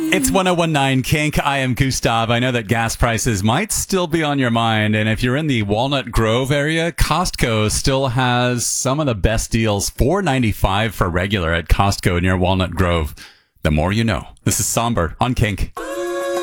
It's 1019 Kink. I am Gustav. I know that gas prices might still be on your mind. And if you're in the Walnut Grove area, Costco still has some of the best deals. $4.95 for regular at Costco near Walnut Grove. The more you know. This is Somber on Kink.